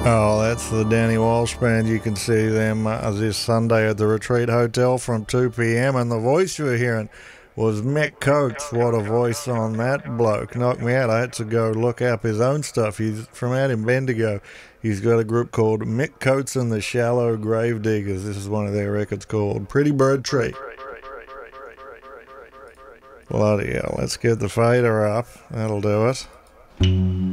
Oh, that's the Danny Walsh Band. You can see them this Sunday at the Retreat Hotel from 2 p.m. And the voice you were hearing was Mick Coates. What a voice on that bloke. Knocked me out. I had to go look up his own stuff. He's from out in Bendigo. He's got a group called Mick Coates and the Shallow Grave Diggers. This is one of their records called Pretty Bird Tree. Bloody hell. Let's get the fader up. That'll do it.